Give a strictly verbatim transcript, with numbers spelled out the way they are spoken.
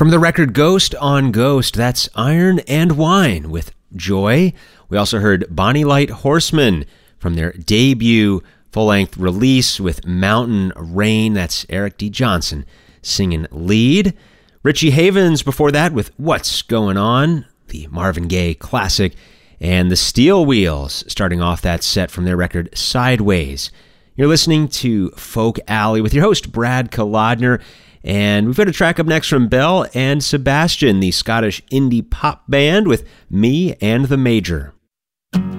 From the record Ghost on Ghost, that's Iron and Wine with Joy. We also heard Bonnie Light Horseman from their debut full-length release with Mountain Rain. That's Eric D. Johnson singing lead. Richie Havens before that with What's Going On, the Marvin Gaye classic. And the Steel Wheels starting off that set from their record Sideways. You're listening to Folk Alley with your host Brad Kolodner. And we've got a track up next from Belle and Sebastian, the Scottish indie pop band with Me and the Major.